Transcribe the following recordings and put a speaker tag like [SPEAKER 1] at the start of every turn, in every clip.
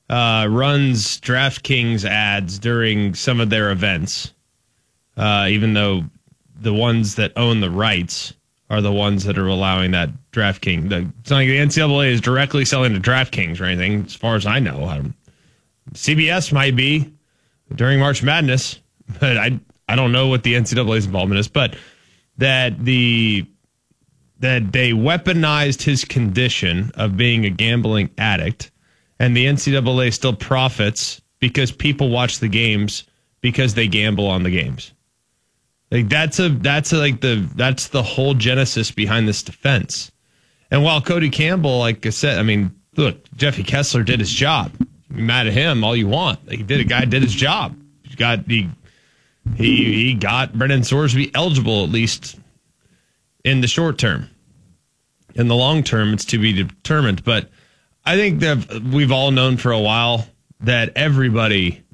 [SPEAKER 1] runs DraftKings ads during some of their events, even though the ones that own the rights are the ones that are allowing that DraftKings. It's not like the NCAA is directly selling to DraftKings or anything, as far as I know. CBS might be during March Madness, but I don't know what the NCAA's involvement is. But that they weaponized his condition of being a gambling addict, and the NCAA still profits because people watch the games because they gamble on the games. Like that's the whole genesis behind this defense. And while Cody Campbell, like I said, I mean, look, Jeffrey Kessler did his job. You're mad at him all you want. Like, a guy did his job. He got Brennan Sorsby eligible, at least in the short term. In the long term, it's to be determined. But I think that we've all known for a while that everybody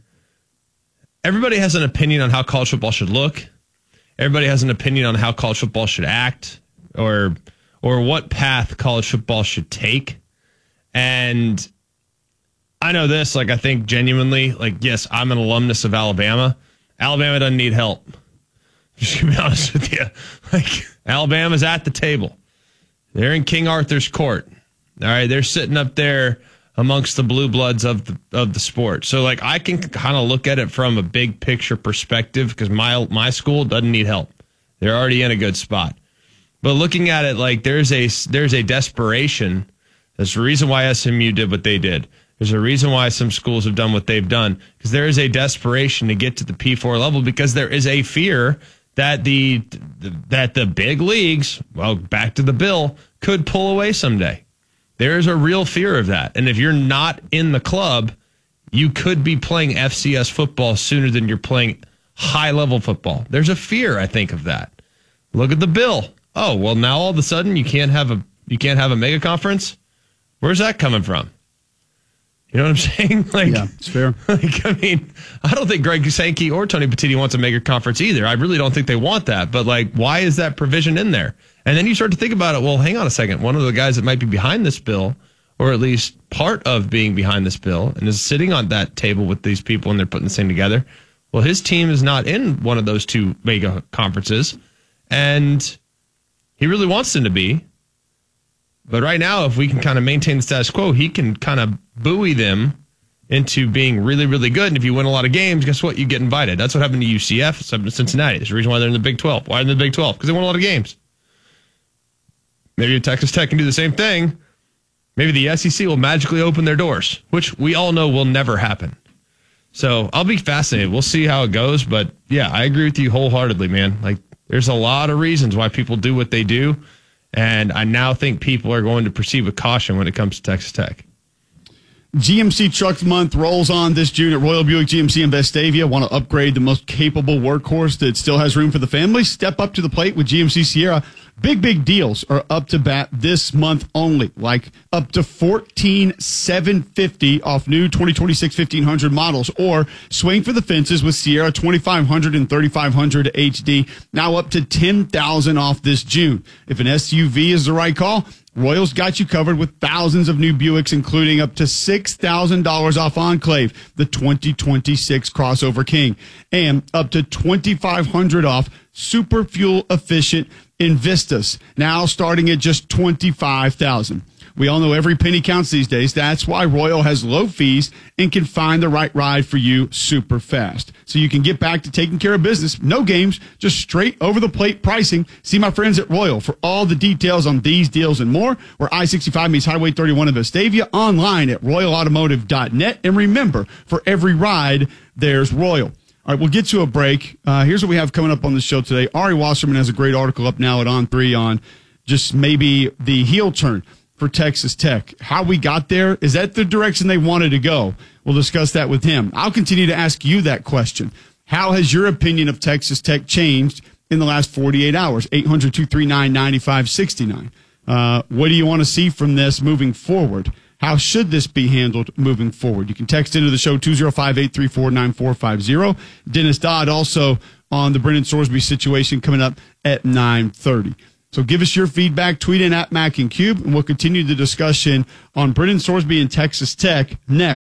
[SPEAKER 1] has an opinion on how college football should look. Everybody has an opinion on how college football should act or what path college football should take. And I know this, like, I think genuinely, like, yes, I'm an alumnus of Alabama. Alabama doesn't need help. Just to be honest with you. Like, Alabama's at the table. They're in King Arthur's court. All right, they're sitting up there amongst the blue bloods of the sport. So, like, I can kind of look at it from a big picture perspective because my school doesn't need help. They're already in a good spot. But looking at it, like, there's a desperation. There's a reason why SMU did what they did. There's a reason why some schools have done what they've done, because there is a desperation to get to the P4 level, because there is a fear that the big leagues, well, back to the bill, could pull away someday. There is a real fear of that. And if you're not in the club, you could be playing FCS football sooner than you're playing high-level football. There's a fear, I think, of that. Look at the bill. Oh, well, now all of a sudden you can't have a mega conference? Where's that coming from? You know what I'm saying? Like,
[SPEAKER 2] yeah, it's fair.
[SPEAKER 1] Like, I mean, I don't think Greg Sankey or Tony Petitti wants a mega conference either. I really don't think they want that. But, like, why is that provision in there? And then you start to think about it. Well, hang on a second. One of the guys that might be behind this bill, or at least part of being behind this bill, and is sitting on that table with these people and they're putting this thing together, well, his team is not in one of those two mega conferences. And he really wants them to be. But right now, if we can kind of maintain the status quo, he can kind of buoy them into being really, really good. And if you win a lot of games, guess what? You get invited. That's what happened to UCF. It's happened to Cincinnati. There's a reason why they're in the Big 12. Why are they in the Big 12? Because they won a lot of games. Maybe Texas Tech can do the same thing. Maybe the SEC will magically open their doors, which we all know will never happen. So I'll be fascinated. We'll see how it goes. But, yeah, I agree with you wholeheartedly, man. Like, there's a lot of reasons why people do what they do. And I now think people are going to proceed with caution when it comes to Texas Tech.
[SPEAKER 2] GMC Truck Month rolls on this June at Royal Buick GMC in Vestavia. Want to upgrade the most capable workhorse that still has room for the family? Step up to the plate with GMC Sierra. Big deals are up to bat this month only, like up to $14,750 off new 2026 1500 models, or swing for the fences with Sierra 2500 and 3500 HD, now up to $10,000 off this June. If an SUV is the right call, Royals got you covered with thousands of new Buicks, including up to $6,000 off Enclave, the 2026 crossover king, and up to $2,500 off super fuel efficient Invistas, now starting at just $25,000. We all know every penny counts these days. That's why Royal has low fees and can find the right ride for you super fast. So you can get back to taking care of business. No games, just straight over the plate pricing. See my friends at Royal for all the details on these deals and more. Where I-65 meets Highway 31 in Vestavia, online at royalautomotive.net. And remember, for every ride, there's Royal. All right, we'll get to a break. Here's what we have coming up on the show today. Ari Wasserman has a great article up now at On3 on just maybe the heel turn for Texas Tech. How we got there, is that the direction they wanted to go? We'll discuss that with him. I'll continue to ask you that question. How has your opinion of Texas Tech changed in the last 48 hours? 800-239-9569. What do you want to see from this moving forward? How should this be handled moving forward? You can text into the show 205-834-9450. Dennis Dodd also on the Brennan Sorsby situation coming up at 9:30. So give us your feedback. Tweet in at Mac and Cube, and we'll continue the discussion on Brennan Sorsby and Texas Tech next.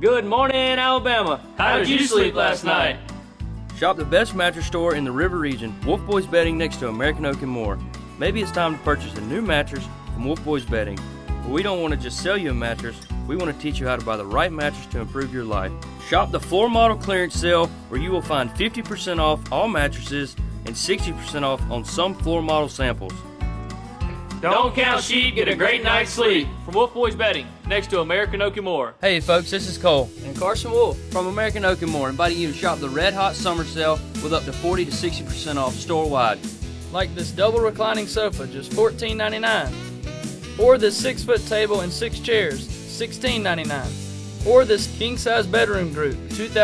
[SPEAKER 3] Good morning, Alabama. How did you sleep last night?
[SPEAKER 4] Shop the best mattress store in the River Region, Wolf Boys Bedding next to American Oak and more. Maybe it's time to purchase a new mattress from Wolf Boys Bedding. But we don't want to just sell you a mattress, we want to teach you how to buy the right mattress to improve your life. Shop the floor model clearance sale where you will find 50% off all mattresses and 60% off on some floor model samples.
[SPEAKER 3] Don't count sheep, get a great night's sleep. From Wolf Boys Bedding, next to American Oak and More.
[SPEAKER 4] Hey folks, this is Cole and Carson Wolf from American Oak and More, inviting you to shop the Red Hot Summer Sale with up to 40 to 60% off store-wide.
[SPEAKER 3] Like this double reclining sofa, just $14.99. Or this 6-foot table and 6 chairs, $16.99. Or this king-size bedroom group,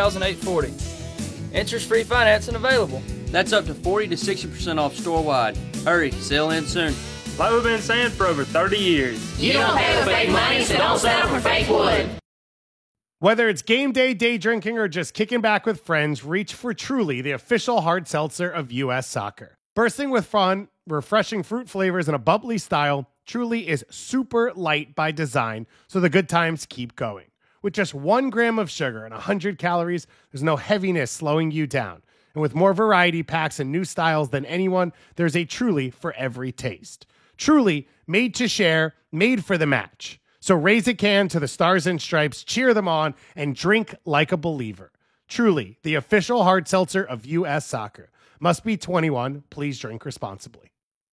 [SPEAKER 3] $2,840. Interest-free financing available.
[SPEAKER 4] That's up to 40 to 60% off store-wide. Hurry, sale ends soon.
[SPEAKER 3] Like we've been saying for over 30 years.
[SPEAKER 5] You don't pay with fake money, so don't settle for fake wood.
[SPEAKER 6] Whether it's game day, day drinking, or just kicking back with friends, reach for Truly, the official hard seltzer of U.S. Soccer. Bursting with fun, refreshing fruit flavors, and a bubbly style, Truly is super light by design, so the good times keep going. With just 1 gram of sugar and 100 calories, there's no heaviness slowing you down. And with more variety packs and new styles than anyone, there's a Truly for every taste. Truly, made to share, made for the match. So raise a can to the Stars and Stripes, cheer them on, and drink like a believer. Truly, the official hard seltzer of U.S. Soccer. Must be 21. Please drink responsibly.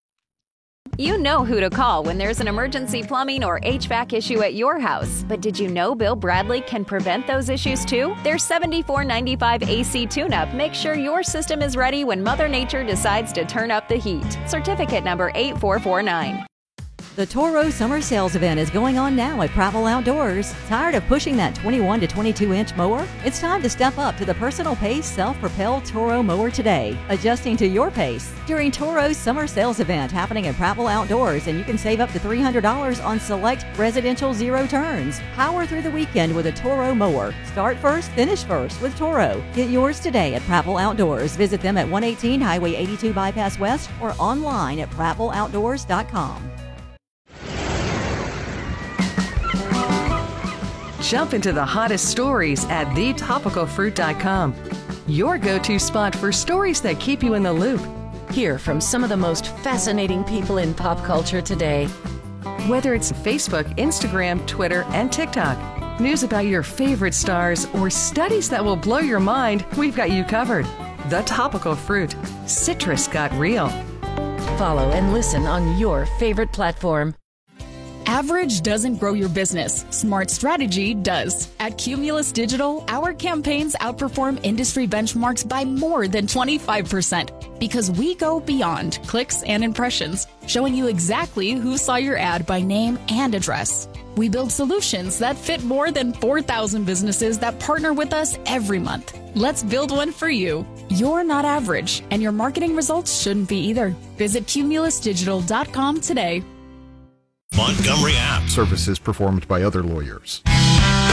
[SPEAKER 7] You know who to call when there's an emergency plumbing or HVAC issue at your house. But did you know Bill Bradley can prevent those issues too? Their $74.95 AC tune-up makes sure your system is ready when Mother Nature decides to turn up the heat. Certificate number 8449.
[SPEAKER 8] The Toro Summer Sales Event is going on now at Prattville Outdoors. Tired of pushing that 21 to 22-inch mower? It's time to step up to the personal pace self-propelled Toro mower today, adjusting to your pace. During Toro's Summer Sales Event happening at Prattville Outdoors, and you can save up to $300 on select residential zero turns. Power through the weekend with a Toro mower. Start first, finish first with Toro. Get yours today at Prattville Outdoors. Visit them at 118 Highway 82 Bypass West or online at prattvilleoutdoors.com.
[SPEAKER 9] Jump into the hottest stories at thetopicalfruit.com. Your go-to spot for stories that keep you in the loop.
[SPEAKER 10] Hear from some of the most fascinating people in pop culture today.
[SPEAKER 9] Whether it's Facebook, Instagram, Twitter, and TikTok, news about your favorite stars, or studies that will blow your mind, we've got you covered. The Topical Fruit. Citrus got real.
[SPEAKER 10] Follow and listen on your favorite platform.
[SPEAKER 11] Average doesn't grow your business. Smart strategy does. At Cumulus Digital, our campaigns outperform industry benchmarks by more than 25% because we go beyond clicks and impressions, showing you exactly who saw your ad by name and address. We build solutions that fit more than 4,000 businesses that partner with us every month. Let's build one for you. You're not average, and your marketing results shouldn't be either. Visit cumulusdigital.com today.
[SPEAKER 12] Montgomery App. Services performed by other lawyers.